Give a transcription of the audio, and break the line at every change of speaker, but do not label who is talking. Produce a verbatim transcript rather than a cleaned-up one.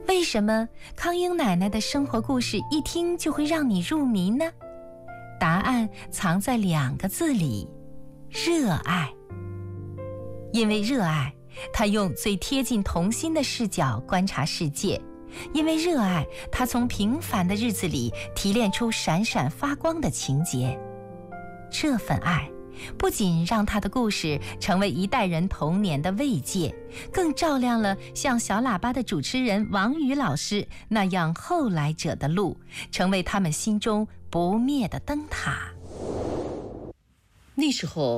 为什么康英奶奶的生活故事一听就会让你入迷呢？答案藏在两个字里：热爱。因为热爱，她用最贴近童心的视角观察世界；因为热爱，她从平凡的日子里提炼出闪闪发光的情节。这份爱不仅让她的故事成为一代人童年的慰藉，更照亮了像小喇叭的主持人王宇老师那样后来者的路，成为他们心中不灭的灯塔。
那时候